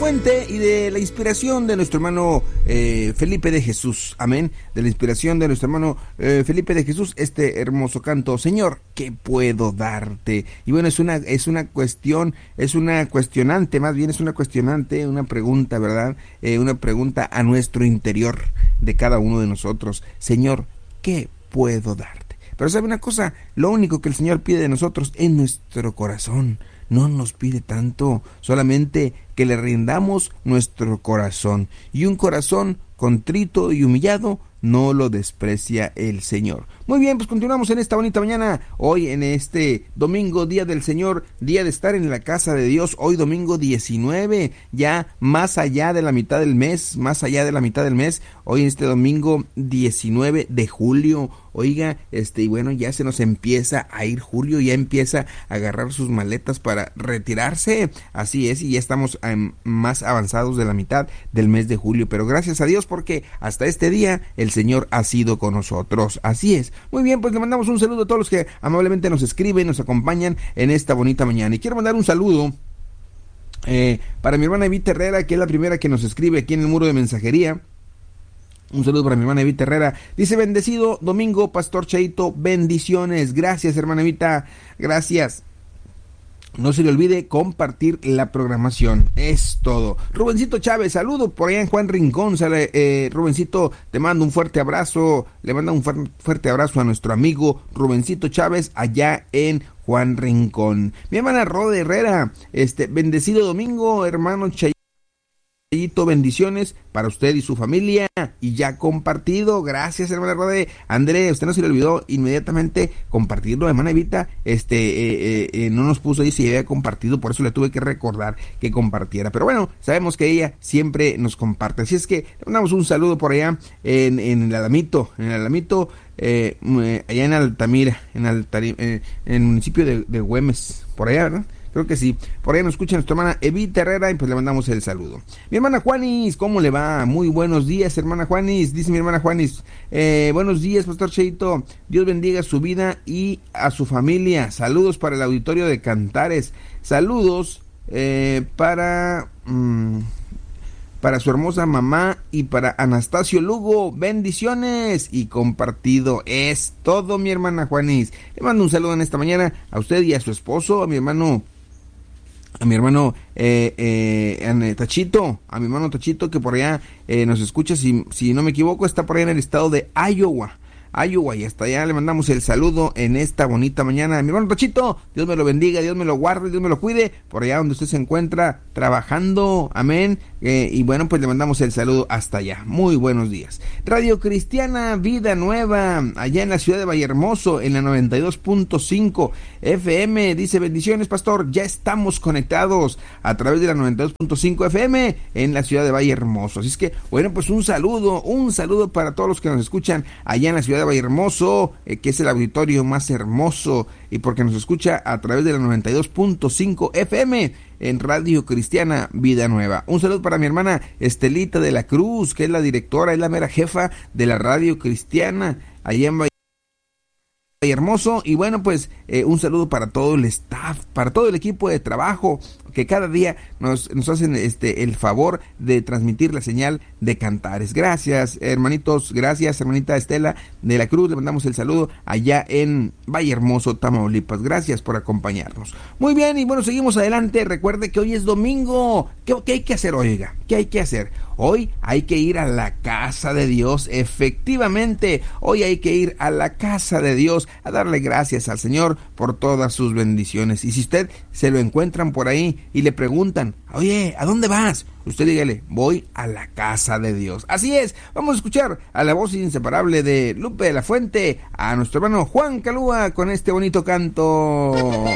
fuente y de la inspiración de nuestro hermano Felipe de Jesús. Amén. De la inspiración de nuestro hermano Felipe de Jesús, este hermoso canto, Señor, ¿qué puedo darte? Y bueno, es una pregunta, ¿verdad? Una pregunta a nuestro interior de cada uno de nosotros. Señor, ¿qué puedo darte? Pero ¿sabe una cosa? Lo único que el Señor pide de nosotros es nuestro corazón. No nos pide tanto, solamente que le rindamos nuestro corazón. Y un corazón contrito y humillado no lo desprecia el Señor. Muy bien, pues continuamos en esta bonita mañana. Hoy en este domingo, Día del Señor, día de estar en la casa de Dios. Hoy domingo 19, ya más allá de la mitad del mes. Hoy en este domingo 19 de julio. Oiga, y bueno, ya se nos empieza a ir julio, ya empieza a agarrar sus maletas para retirarse. Así es, y ya estamos más avanzados de la mitad del mes de julio. Pero gracias a Dios, porque hasta este día el Señor ha sido con nosotros. Así es. Muy bien, pues le mandamos un saludo a todos los que amablemente nos escriben, nos acompañan en esta bonita mañana. Y quiero mandar un saludo para mi hermana Evita Herrera, que es la primera que nos escribe aquí en el muro de mensajería. Un saludo para mi hermana Evita Herrera. Dice: bendecido domingo, Pastor Cheito, bendiciones. Gracias, hermana Evita, gracias. No se le olvide compartir la programación, es todo. Rubencito Chávez, saludo por allá en Juan Rincón. Rubencito, te mando un fuerte abrazo. Le manda un fuerte abrazo a nuestro amigo Rubencito Chávez allá en Juan Rincón. Mi hermana Rode Herrera, bendecido domingo, hermano Chayito, bendiciones para usted y su familia, y ya compartido. Gracias, hermana Rode. André, usted no se le olvidó inmediatamente compartirlo. Hermana Evita no nos puso ahí si había compartido, por eso le tuve que recordar que compartiera, pero bueno, sabemos que ella siempre nos comparte, así es que le mandamos un saludo por allá en el Alamito, allá en Altamira, en el municipio de Güemes, por allá, ¿verdad? Creo que sí. Por ahí nos escucha nuestra hermana Evita Herrera y pues le mandamos el saludo. Mi hermana Juanis, ¿cómo le va? Muy buenos días, hermana Juanis. Dice mi hermana Juanis: buenos días, Pastor Cheito. Dios bendiga su vida y a su familia. Saludos para el auditorio de Cantares. Saludos para su hermosa mamá y para Anastasio Lugo. Bendiciones y compartido. Es todo, mi hermana Juanis. Le mando un saludo en esta mañana a usted y a su esposo, a mi hermano Tachito, que por allá nos escucha, si no me equivoco, está por allá en el estado de Iowa, y hasta allá le mandamos el saludo en esta bonita mañana. Mi hermano Tachito, Dios me lo bendiga, Dios me lo guarde, Dios me lo cuide, por allá donde usted se encuentra trabajando, amén. Y bueno, pues le mandamos el saludo hasta allá. Muy buenos días. Radio Cristiana Vida Nueva, allá en la ciudad de Vallehermoso, en la 92.5 FM, dice: bendiciones, pastor, ya estamos conectados a través de la 92.5 FM en la ciudad de Vallehermoso. Así es que, bueno, pues un saludo para todos los que nos escuchan allá en la ciudad de Vallehermoso, que es el auditorio más hermoso, y porque nos escucha a través de la 92.5 FM en Radio Cristiana Vida Nueva. Un saludo para mi hermana Estelita de la Cruz, que es la directora, es la mera jefa de la Radio Cristiana allá en Vallehermoso. Y bueno, pues un saludo para todo el staff, para todo el equipo de trabajo que cada día nos hacen el favor de transmitir la señal de Cantares. Gracias, hermanitos, gracias, hermanita Estela de la Cruz, le mandamos el saludo allá en Vallehermoso, Tamaulipas. Gracias por acompañarnos. Muy bien, y bueno, seguimos adelante. Recuerde que hoy es domingo. ¿Qué hay que hacer, oiga? ¿Qué hay que hacer? Hoy hay que ir a la casa de Dios, efectivamente, hoy hay que ir a la casa de Dios a darle gracias al Señor por todas sus bendiciones. Y si usted se lo encuentran por ahí y le preguntan: oye, ¿a dónde vas? Usted dígale: voy a la casa de Dios. Así es, vamos a escuchar a la voz inseparable de Lupe de la Fuente, a nuestro hermano Juan Calúa con este bonito canto.